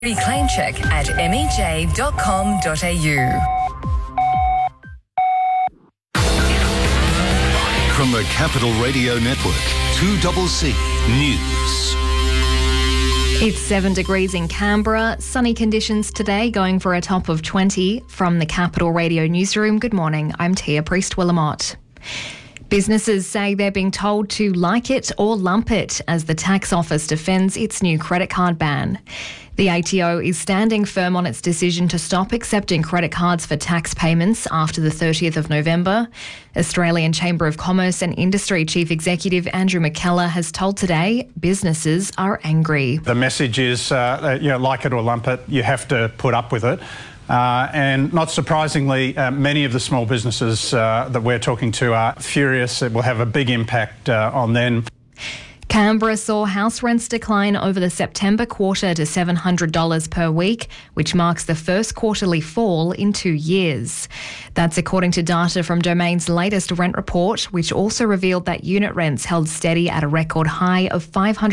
Claim check at mej.com.au. From the Capital Radio Network, 2CC News. It's 7 degrees in Canberra. Sunny conditions today, going for a top of 20. From the Capital Radio Newsroom, good morning. I'm Tia Priest-Willamott. Businesses say they're being told to like it or lump it as the tax office defends its new credit card ban. The ATO is standing firm on its decision to stop accepting credit cards for tax payments after the 30th of November. Australian Chamber of Commerce and Industry Chief Executive Andrew McKellar has told Today businesses are angry. The message is, like it or lump it, you have to put up with it. And not surprisingly, many of the small businesses that we're talking to are furious. It will have a big impact on them. Canberra saw house rents decline over the September quarter to $700 per week, which marks the first quarterly fall in 2 years. That's according to data from Domain's latest rent report, which also revealed that unit rents held steady at a record high of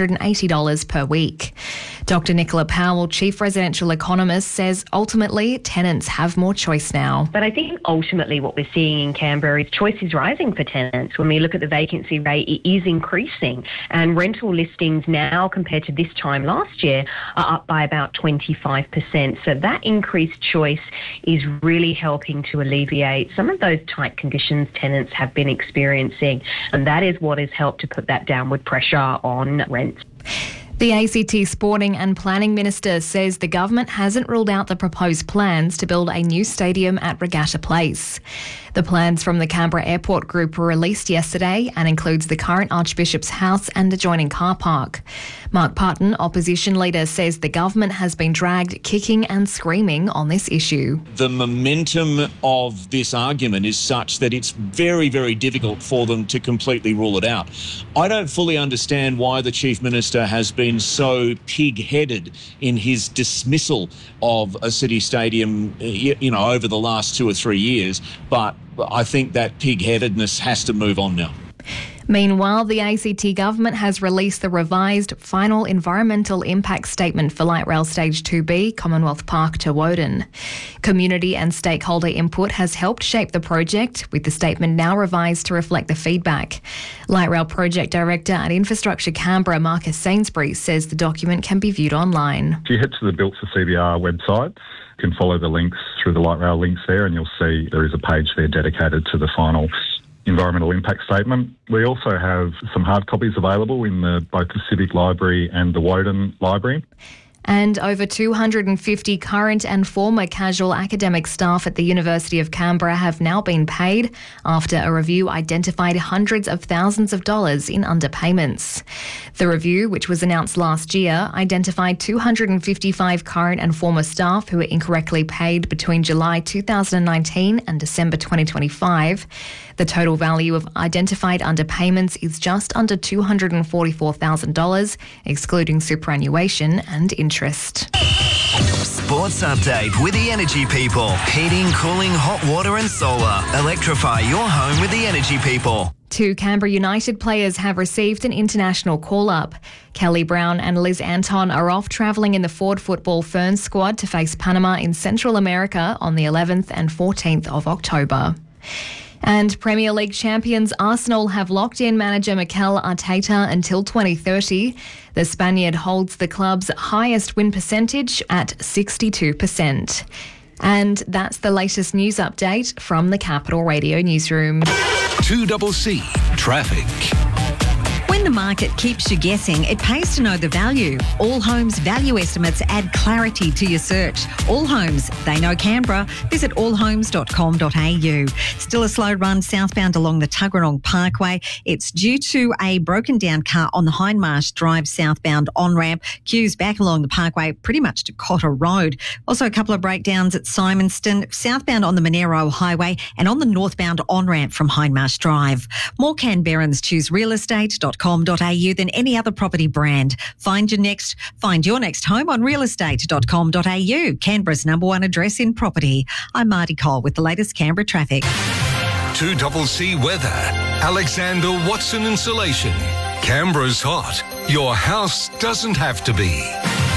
$580 per week. Dr. Nicola Powell, Chief Residential Economist, says ultimately tenants have more choice now. But I think ultimately what we're seeing in Canberra is choice is rising for tenants. When we look at the vacancy rate, it is increasing, and rental listings now compared to this time last year are up by about 25%. So that increased choice is really helping to alleviate some of those tight conditions tenants have been experiencing, and that is what has helped to put that downward pressure on rents. The ACT Sporting and Planning Minister says the government hasn't ruled out the proposed plans to build a new stadium at Regatta Place. The plans from the Canberra Airport Group were released yesterday and includes the current Archbishop's House and adjoining car park. Mark Parton, opposition leader, says the government has been dragged kicking and screaming on this issue. The momentum of this argument is such that it's very, very difficult for them to completely rule it out. I don't fully understand why the Chief Minister has been so pig-headed in his dismissal of a city stadium, over the last 2 or 3 years, but I think that pig-headedness has to move on now. Meanwhile, the ACT government has released the revised final environmental impact statement for Light Rail Stage 2B, Commonwealth Park to Woden. Community and stakeholder input has helped shape the project, with the statement now revised to reflect the feedback. Light Rail Project Director at Infrastructure Canberra, Marcus Sainsbury, says the document can be viewed online. If you head to the Built for CBR website, you can follow the links through the Light Rail links there, and you'll see there is a page there dedicated to the final environmental impact statement. We also have some hard copies available in both the Civic Library and the Woden Library. And over 250 current and former casual academic staff at the University of Canberra have now been paid after a review identified hundreds of thousands of dollars in underpayments. The review, which was announced last year, identified 255 current and former staff who were incorrectly paid between July 2019 and December 2025. The total value of identified underpayments is just under $244,000, excluding superannuation and interest. Sports update with the Energy People. Heating, cooling, hot water and solar. Electrify your home with the Energy People. 2 Canberra United players have received an international call-up. Kelly Brown and Liz Anton are off travelling in the Ford Football Ferns squad to face Panama in Central America on the 11th and 14th of October. And Premier League champions Arsenal have locked in manager Mikel Arteta until 2030. The Spaniard holds the club's highest win percentage at 62%. And that's the latest news update from the Capital Radio Newsroom. 2CC Traffic. When the market keeps you guessing, it pays to know the value. All Homes value estimates add clarity to your search. All Homes, they know Canberra. Visit allhomes.com.au. Still a slow run southbound along the Tuggeranong Parkway. It's due to a broken down car on the Hindmarsh Drive southbound on-ramp. Queues back along the parkway pretty much to Cotter Road. Also a couple of breakdowns at Simonston, southbound on the Monero Highway and on the northbound on-ramp from Hindmarsh Drive. More Canberrans choose realestate.com.au than any other property brand. Find your next home on realestate.com.au, Canberra's #1 address in property. I'm Marty Cole with the latest Canberra traffic. 2CC weather. Alexander Watson Insulation. Canberra's hot. Your house doesn't have to be.